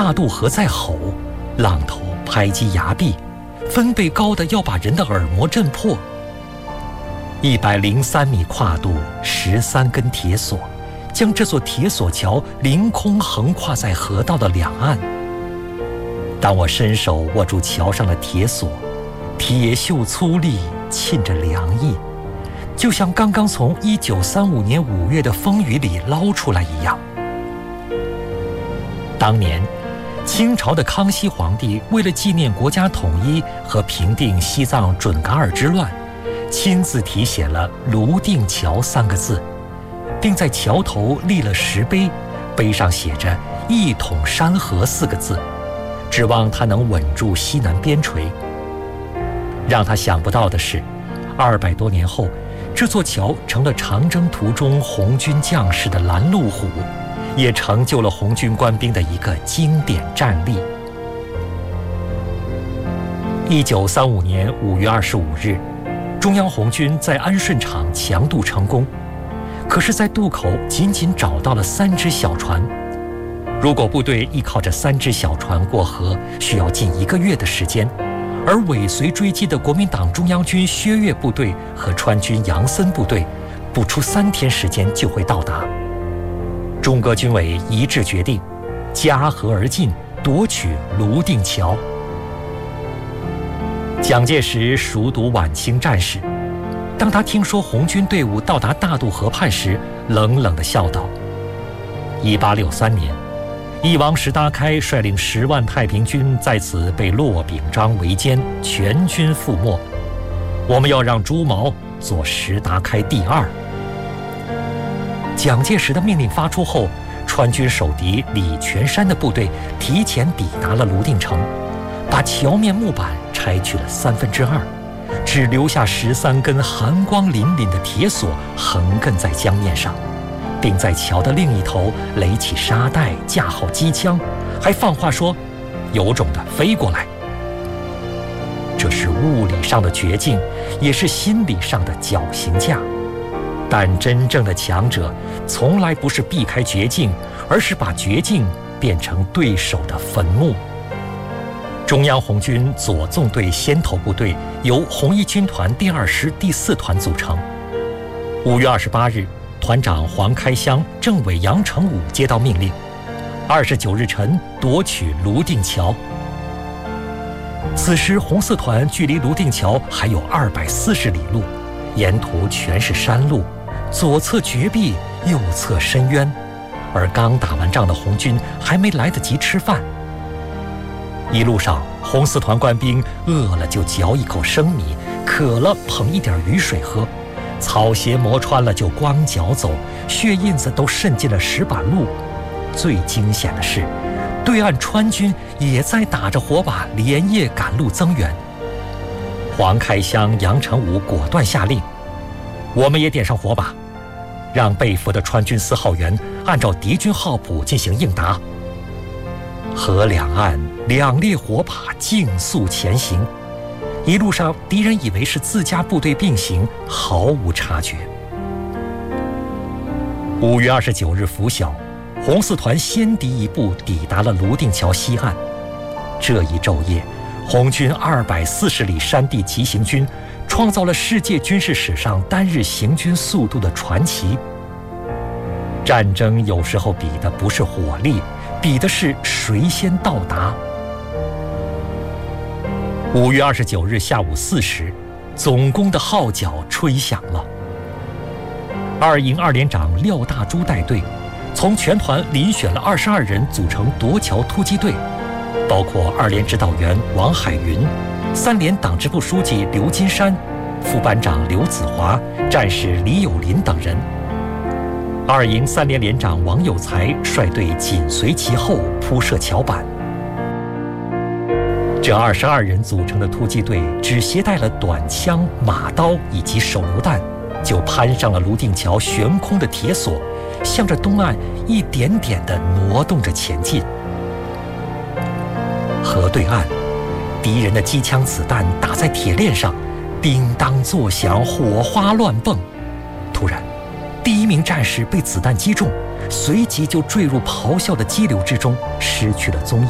大渡河在吼，浪头拍击崖壁，分贝高的要把人的耳膜震破。103米跨度，13根铁索，将这座铁索桥凌空横跨在河道的两岸。当我伸手握住桥上的铁索，铁锈粗粝，沁着凉意，就像刚刚从1935年5月的风雨里捞出来一样。当年清朝的康熙皇帝为了纪念国家统一和平定西藏准噶尔之乱，亲自题写了泸定桥3个字，并在桥头立了石碑，碑上写着一统山河4个字，指望它能稳住西南边陲。让他想不到的是，200多年后，这座桥成了长征途中红军将士的拦路虎，也成就了红军官兵的一个经典战例。1935年5月25日，中央红军在安顺场强渡成功，可是在渡口仅仅找到了3只小船。如果部队依靠着3只小船过河，需要近1个月的时间，而尾随追击的国民党中央军薛岳部队和川军杨森部队不出3天时间就会到达。中革军委一致决定夹河而进，夺取泸定桥。蒋介石熟读晚清战史，当他听说红军队伍到达大渡河畔时，冷冷地笑道：1863年翼王石达开率领10万太平军在此被骆秉章围歼，全军覆没。我们要让朱毛做石达开第2。蒋介石的命令发出后，川军守敌李全山的部队提前抵达了泸定城，把桥面木板拆去了2/3，只留下13根寒光凛凛的铁索横亘在江面上，并在桥的另一头垒起沙袋，架好机枪，还放话说有种的飞过来。这是物理上的绝境，也是心理上的绞刑架。但真正的强者从来不是避开绝境，而是把绝境变成对手的坟墓。中央红军左纵队先头部队由红一军团第2师第4团组成。5月28日，团长黄开湘、政委杨成武接到命令，29日晨夺取泸定桥。此时红4团距离泸定桥还有240里路，沿途全是山路，左侧绝壁，右侧深渊，而刚打完仗的红军还没来得及吃饭。一路上，红4团官兵饿了就嚼一口生米，渴了捧一点雨水喝，草鞋磨穿了就光脚走，血印子都渗进了石板路。最惊险的是，对岸川军也在打着火把连夜赶路增援。黄开湘、杨成武果断下令，我们也点上火把，让被俘的川军4号员按照敌军号谱进行应答。河两岸2列火把竞速前行，一路上敌人以为是自家部队并行，毫无察觉。5月29日拂晓，红4团先敌一步抵达了泸定桥西岸。这一昼夜，红军240里山地急行军创造了世界军事史上单日行军速度的传奇。战争有时候比的不是火力，比的是谁先到达。5月29日下午4时，总攻的号角吹响了。2营2连长廖大珠带队，从全团遴选了22人组成夺桥突击队，包括2连指导员王海云、3连党支部书记刘金山、副班长刘子华、战士李有林等人。2营3连连长王有才率队紧随其后铺设桥板。这22人组成的突击队只携带了短枪、马刀以及手榴弹，就攀上了泸定桥悬空的铁索，向着东岸一点点地挪动着前进。河对岸，敌人的机枪子弹打在铁链上，叮当作响，火花乱蹦。突然，第1名战士被子弹击中，随即就坠入咆哮的激流之中，失去了踪影。